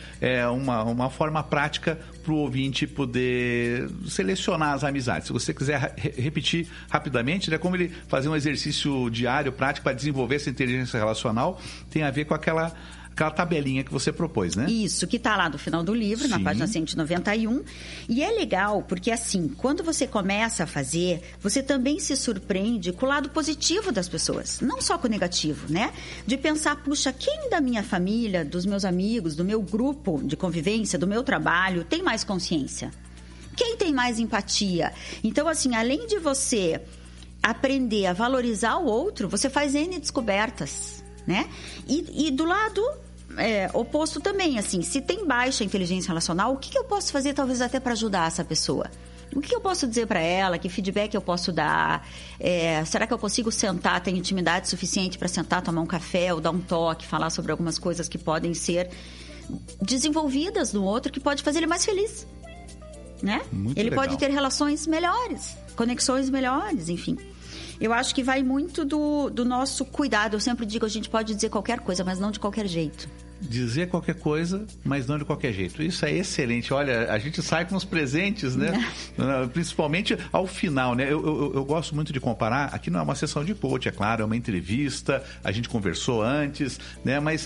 Speaker 1: uma forma prática para o ouvinte poder selecionar as amizades. Se você quiser repetir rapidamente, né, como ele fazer um exercício diário, prático, para desenvolver essa inteligência relacional, tem a ver com aquela tabelinha que você propôs, né?
Speaker 2: Isso, que está lá no final do livro, na página 191. E é legal, porque assim, quando você começa a fazer, você também se surpreende com o lado positivo das pessoas, não só com o negativo, né? De pensar, puxa, quem da minha família, dos meus amigos, do meu grupo de convivência, do meu trabalho, tem mais consciência? Quem tem mais empatia? Então, assim, além de você aprender a valorizar o outro, você faz N descobertas, né? E do lado oposto também, assim, se tem baixa inteligência relacional, o que eu posso fazer talvez até para ajudar essa pessoa? O que eu posso dizer para ela? Que feedback eu posso dar? Será que eu consigo sentar, ter intimidade suficiente para sentar, tomar um café ou dar um toque, falar sobre algumas coisas que podem ser desenvolvidas no outro, que pode fazer ele mais feliz, né? Ele legal. Pode ter relações melhores, conexões melhores, enfim. Eu acho que vai muito do nosso cuidado. Eu sempre digo, a gente pode dizer qualquer coisa, mas não de qualquer jeito.
Speaker 1: Dizer qualquer coisa, mas não de qualquer jeito. Isso é excelente. Olha, a gente sai com os presentes, né? Principalmente ao final, né? Eu gosto muito de comparar. Aqui não é uma sessão de coach, é claro, é uma entrevista. A gente conversou antes, né? Mas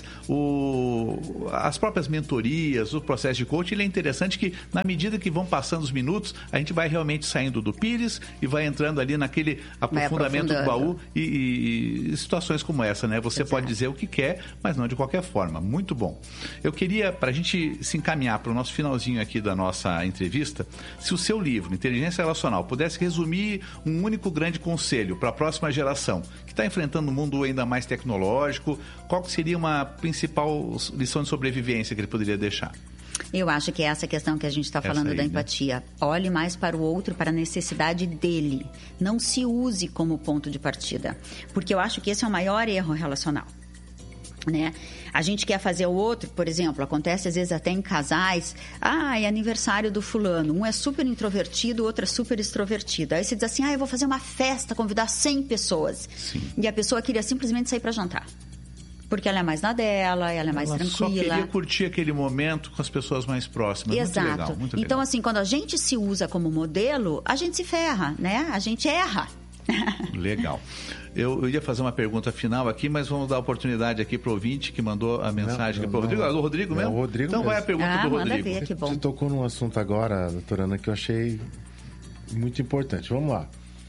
Speaker 1: as próprias mentorias, o processo de coach, ele é interessante que, na medida que vão passando os minutos, a gente vai realmente saindo do pires e vai entrando ali naquele aprofundamento do baú e situações como essa, né? Você pode dizer o que quer, mas não de qualquer forma. Muito bom. Eu queria, para a gente se encaminhar para o nosso finalzinho aqui da nossa entrevista, se o seu livro, Inteligência Relacional, pudesse resumir um único grande conselho para a próxima geração, que está enfrentando um mundo ainda mais tecnológico, qual que seria uma principal lição de sobrevivência que ele poderia deixar?
Speaker 2: Eu acho que é essa questão que a gente está falando da empatia. Né? Olhe mais para o outro, para a necessidade dele. Não se use como ponto de partida. Porque eu acho que esse é o maior erro relacional. Né? A gente quer fazer o outro, por exemplo, acontece às vezes até em casais, é aniversário do fulano, um é super introvertido, o outro é super extrovertido. Aí você diz assim, eu vou fazer uma festa, convidar 100 pessoas. Sim. E a pessoa queria simplesmente sair para jantar. Porque ela é mais na dela, ela é mais tranquila. Só
Speaker 1: queria curtir aquele momento com as pessoas mais próximas.
Speaker 2: Exato.
Speaker 1: Muito legal, muito legal.
Speaker 2: Então, assim, quando a gente se usa como modelo, a gente se ferra, né? A gente erra.
Speaker 1: Legal. Eu ia fazer uma pergunta final aqui, mas vamos dar oportunidade aqui para o ouvinte que mandou a mensagem aqui para o Rodrigo. É o Rodrigo mesmo?
Speaker 3: É o Rodrigo
Speaker 1: então
Speaker 3: mesmo.
Speaker 1: Vai a pergunta do Rodrigo.
Speaker 2: Ver, que bom.
Speaker 3: Você tocou num assunto agora, doutora Ana, que eu achei muito importante. Vamos lá.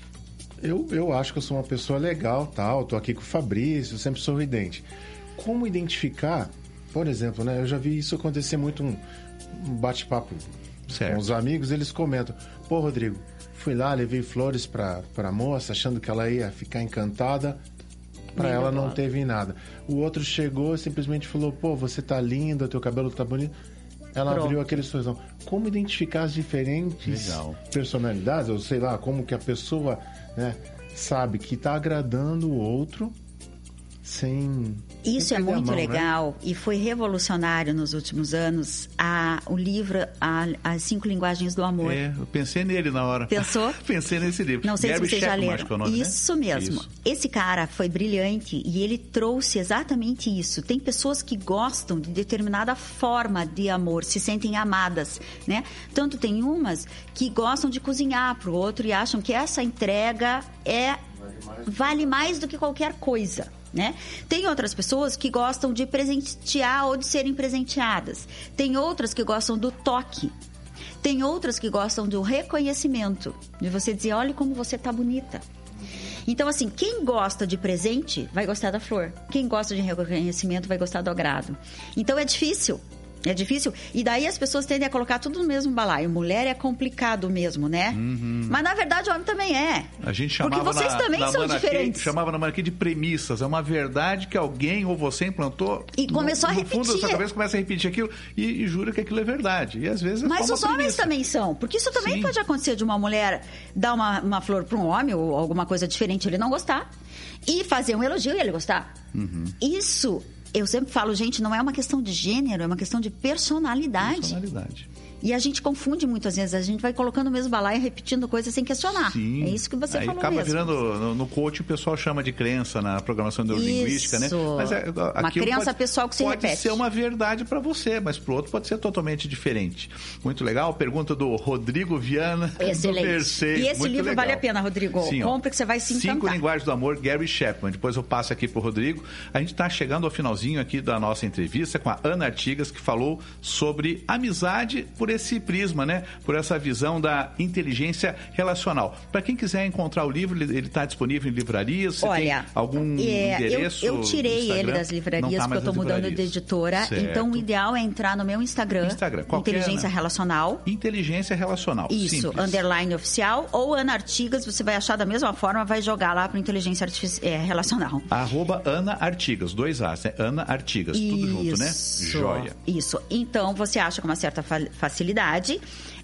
Speaker 3: Eu acho que eu sou uma pessoa legal, tal, tô aqui com o Fabrício, sempre sorridente. Como identificar, por exemplo, né? Eu já vi isso acontecer muito, um bate-papo com os amigos, eles comentam, pô, Rodrigo, fui lá, levei flores pra moça, achando que ela ia ficar encantada, pra ela não teve nada. O outro chegou e simplesmente falou, pô, você tá linda, teu cabelo tá bonito. Ela abriu aquele sorrisão. Como identificar as diferentes personalidades, ou sei lá, como que a pessoa, né, sabe que tá agradando o outro sem...
Speaker 2: Isso é muito legal, né? E foi revolucionário nos últimos anos o livro As 5 Linguagens do Amor.
Speaker 1: Eu pensei nele na hora.
Speaker 2: Pensou?
Speaker 1: Pensei nesse livro.
Speaker 2: Não sei
Speaker 1: Gary
Speaker 2: se vocês já leram.
Speaker 1: É o nome,
Speaker 2: isso
Speaker 1: né?
Speaker 2: mesmo. Isso. Esse cara foi brilhante e ele trouxe exatamente isso. Tem pessoas que gostam de determinada forma de amor, se sentem amadas, né? Tanto tem umas que gostam de cozinhar para o outro e acham que essa entrega vale mais do que qualquer coisa. Né? Tem outras pessoas que gostam de presentear ou de serem presenteadas. Tem outras que gostam do toque. Tem outras que gostam do reconhecimento. De você dizer, olha como você tá bonita. Então, assim, quem gosta de presente vai gostar da flor. Quem gosta de reconhecimento vai gostar do agrado. Então, é difícil. É difícil. E daí as pessoas tendem a colocar tudo no mesmo balaio. Mulher é complicado mesmo, né? Uhum. Mas, na verdade, o homem também é.
Speaker 1: A gente chamava
Speaker 2: porque vocês também são diferentes.
Speaker 1: Chamava na aqui de premissas. É uma verdade que alguém ou você implantou.
Speaker 2: E começou a repetir.
Speaker 1: No fundo da sua cabeça começa a repetir aquilo e jura que aquilo é verdade. E às vezes é
Speaker 2: Mas
Speaker 1: só uma
Speaker 2: os homens
Speaker 1: premissa.
Speaker 2: também são. Porque isso também pode acontecer de uma mulher dar uma flor para um homem ou alguma coisa diferente ele não gostar. E fazer um elogio e ele gostar. Uhum. Isso... Eu sempre falo, gente, não é uma questão de gênero, é uma questão de personalidade. E a gente confunde muitas vezes, a gente vai colocando o mesmo balaio, repetindo coisas sem questionar.
Speaker 1: Sim.
Speaker 2: É isso que você falou
Speaker 1: acaba
Speaker 2: mesmo.
Speaker 1: Virando, no coach o pessoal chama de crença na programação neurolinguística, né?
Speaker 2: Mas uma crença pessoal que se repete.
Speaker 1: Pode ser uma verdade para você, mas para o outro pode ser totalmente diferente. Muito legal. Pergunta do Rodrigo Viana.
Speaker 2: Excelente.
Speaker 1: Do Perseio.
Speaker 2: E esse
Speaker 1: muito
Speaker 2: livro
Speaker 1: legal.
Speaker 2: vale a pena, Rodrigo.
Speaker 1: Sim,
Speaker 2: compre que você vai se encantar.
Speaker 1: 5 Linguagens do Amor, Gary Chapman. Depois eu passo aqui pro Rodrigo. A gente está chegando ao finalzinho aqui da nossa entrevista com a Ana Artigas, que falou sobre amizade por por esse prisma, né? Por essa visão da inteligência relacional. Para quem quiser encontrar o livro, ele está disponível em livrarias? Você tem algum endereço?
Speaker 2: Eu tirei ele das livrarias, porque eu estou mudando de editora.
Speaker 1: Certo.
Speaker 2: Então, o ideal é entrar no meu Instagram. Inteligência Relacional.
Speaker 1: Inteligência Relacional.
Speaker 2: Isso,
Speaker 1: simples.
Speaker 2: _, oficial, ou Ana Artigas, você vai achar da mesma forma, vai jogar lá para Inteligência Relacional.
Speaker 1: @Ana Artigas, 2 As, né? Ana Artigas, tudo junto, né? Joia.
Speaker 2: Isso. Então, você acha com uma certa facilidade.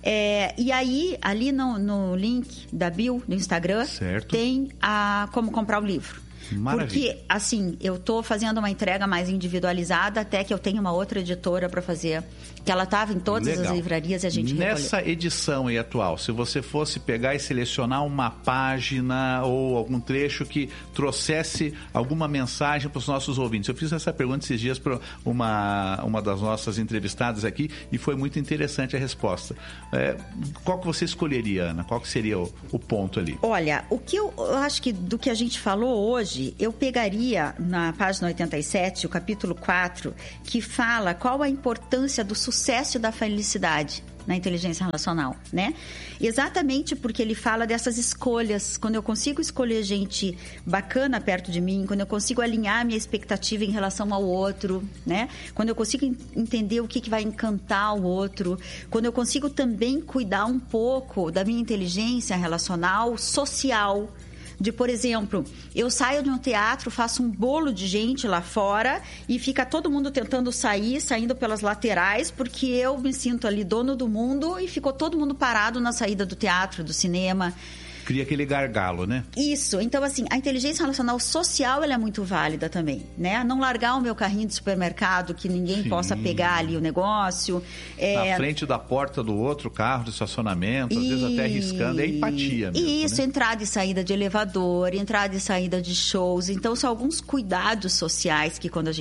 Speaker 2: E aí, ali no link da bio do Instagram, tem como comprar o livro.
Speaker 1: Maravilha.
Speaker 2: Porque, assim, eu tô fazendo uma entrega mais individualizada, até que eu tenho uma outra editora para fazer, que ela estava em todas as livrarias e a gente
Speaker 1: Nessa
Speaker 2: recolheu.
Speaker 1: edição aí atual, se você fosse pegar e selecionar uma página ou algum trecho que trouxesse alguma mensagem para os nossos ouvintes. Eu fiz essa pergunta esses dias para uma das nossas entrevistadas aqui e foi muito interessante a resposta. Qual que você escolheria, Ana? Qual que seria o ponto ali?
Speaker 2: Olha, o que eu acho que do que a gente falou hoje, eu pegaria na página 87, o capítulo 4, que fala qual a importância do sucesso e da felicidade na inteligência relacional, né? Exatamente porque ele fala dessas escolhas, quando eu consigo escolher gente bacana perto de mim, quando eu consigo alinhar minha expectativa em relação ao outro, né? Quando eu consigo entender o que vai encantar o outro, quando eu consigo também cuidar um pouco da minha inteligência relacional social, por exemplo, eu saio de um teatro, faço um bolo de gente lá fora e fica todo mundo tentando saindo pelas laterais, porque eu me sinto ali dono do mundo e ficou todo mundo parado na saída do teatro, do cinema.
Speaker 1: Cria aquele gargalo, né?
Speaker 2: Isso. Então, assim, a inteligência relacional social, ela é muito válida também, né? Não largar o meu carrinho de supermercado, que ninguém possa pegar ali o negócio.
Speaker 1: Na frente da porta do outro carro de estacionamento, às vezes até arriscando. É empatia mesmo,
Speaker 2: Isso,
Speaker 1: né?
Speaker 2: entrada e saída de elevador, entrada e saída de shows. Então, são alguns cuidados sociais que, quando a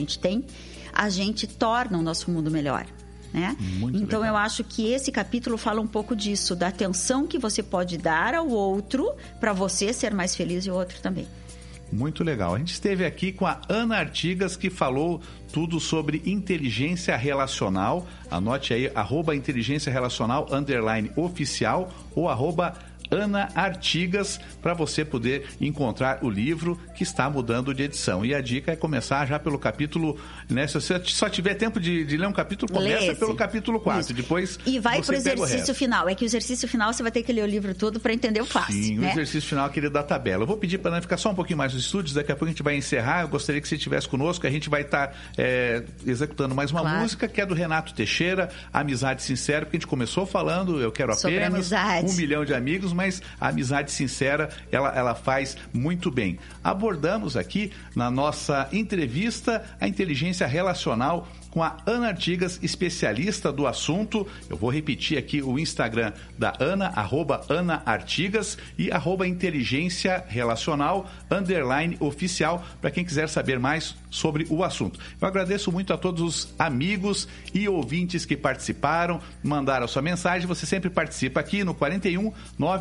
Speaker 2: gente torna o nosso mundo melhor. Né? Então, legal. Eu acho que esse capítulo fala um pouco disso, da atenção que você pode dar ao outro para você ser mais feliz e o outro também.
Speaker 1: Muito legal. A gente esteve aqui com a Ana Artigas, que falou tudo sobre inteligência relacional. Anote aí, @inteligência relacional _oficial ou Ana Artigas, para você poder encontrar o livro que está mudando de edição. E a dica é começar já pelo capítulo, né? Se você só tiver tempo de ler um capítulo, começa pelo capítulo 4. Isso. Depois
Speaker 2: e vai
Speaker 1: para
Speaker 2: o exercício final. É que o exercício final você vai ter que ler o livro todo para entender o clássico.
Speaker 1: Sim,
Speaker 2: né?
Speaker 1: O exercício final é aquele da tabela. Eu vou pedir para Ana ficar só um pouquinho mais nos estúdios, daqui a pouco a gente vai encerrar. Eu gostaria que você estivesse conosco, a gente vai estar executando mais uma música, que é do Renato Teixeira, Amizade Sincera, porque a gente começou falando, eu quero apenas 1 milhão de amigos, mas a amizade sincera, ela faz muito bem. Abordamos aqui, na nossa entrevista, a inteligência relacional com a Ana Artigas, especialista do assunto. Eu vou repetir aqui o Instagram da Ana, @Ana Artigas e @inteligência relacional _oficial, para quem quiser saber mais sobre o assunto. Eu agradeço muito a todos os amigos e ouvintes que participaram, mandaram a sua mensagem. Você sempre participa aqui no 41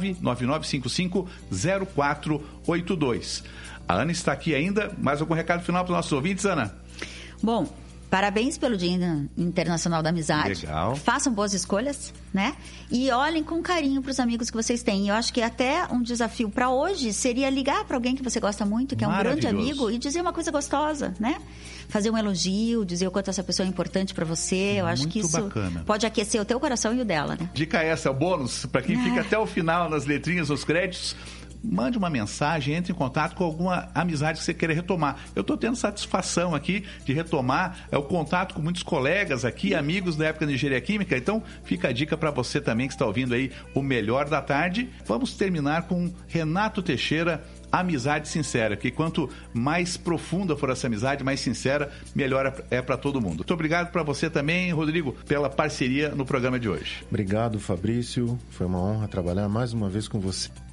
Speaker 1: 99955 0482. A Ana está aqui ainda. Mais algum recado final para os nossos ouvintes, Ana?
Speaker 2: Bom, parabéns pelo Dia Internacional da Amizade.
Speaker 1: Legal.
Speaker 2: Façam boas escolhas, né? E olhem com carinho para os amigos que vocês têm. Eu acho que até um desafio para hoje seria ligar para alguém que você gosta muito, que é um grande amigo, e dizer uma coisa gostosa, né? Fazer um elogio, dizer o quanto essa pessoa é importante para você. Eu acho que isso pode aquecer o teu coração e o dela, né?
Speaker 1: Dica essa, é o bônus, para quem fica até o final nas letrinhas, nos créditos. Mande uma mensagem, entre em contato com alguma amizade que você queira retomar. Eu estou tendo satisfação aqui de retomar o contato com muitos colegas aqui, amigos da época de Engenharia Química. Então, fica a dica para você também que está ouvindo aí o Melhor da Tarde. Vamos terminar com Renato Teixeira, Amizade Sincera, que quanto mais profunda for essa amizade, mais sincera, melhor é para todo mundo. Muito obrigado para você também, Rodrigo, pela parceria no programa de hoje.
Speaker 3: Obrigado, Fabrício. Foi uma honra trabalhar mais uma vez com você.